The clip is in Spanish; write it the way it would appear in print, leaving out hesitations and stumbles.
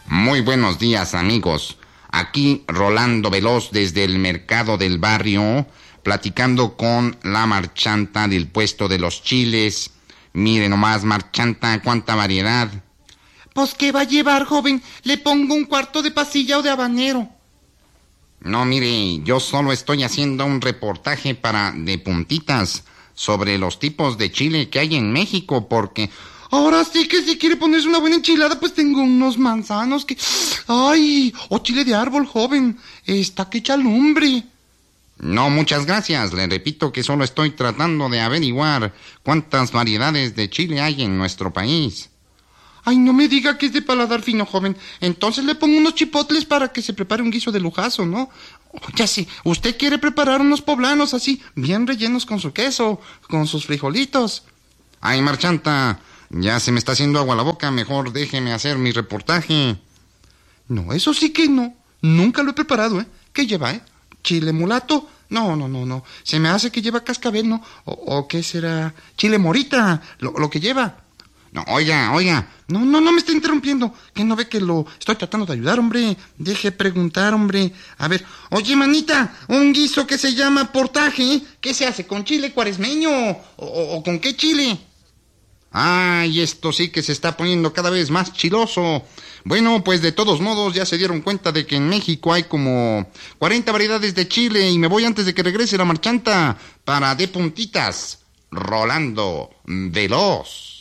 Muy buenos días, amigos. Aquí Rolando Veloz desde el mercado del barrio, platicando con la marchanta del puesto de los chiles. Mire nomás, marchanta, cuánta variedad. Pues, ¿qué va a llevar, joven? Le pongo un cuarto de pasilla o de habanero. No, mire, yo solo estoy haciendo un reportaje de puntitas sobre los tipos de chile que hay en México, porque... Ahora sí que si quiere ponerse una buena enchilada, pues tengo unos manzanos que... ¡Ay! O chile de árbol, joven. Está que echa lumbre. No, muchas gracias. Le repito que solo estoy tratando de averiguar cuántas variedades de chile hay en nuestro país. Ay, no me diga que es de paladar fino, joven. Entonces le pongo unos chipotles para que se prepare un guiso de lujazo, ¿no? Ya sé, usted quiere preparar unos poblanos así, bien rellenos con su queso, con sus frijolitos. Ay, marchanta, ya se me está haciendo agua la boca. Mejor déjeme hacer mi reportaje. No, eso sí que no. Nunca lo he preparado, ¿eh? ¿Qué lleva, ¿Chile mulato? No. Se me hace que lleva cascabel, ¿no? ¿O qué será? Chile morita, lo que lleva. No, oiga. No me está interrumpiendo. ¿Que no ve que lo estoy tratando de ayudar, hombre? Deje preguntar, hombre. A ver, oye, manita, un guiso que se llama portaje, ¿qué se hace? ¿Con chile cuaresmeño? ¿O con qué chile? Ay, esto sí que se está poniendo cada vez más chiloso. Bueno, pues de todos modos ya se dieron cuenta de que en México hay como 40 variedades de chile y me voy antes de que regrese la marchanta para de puntitas. Rolando Veloz.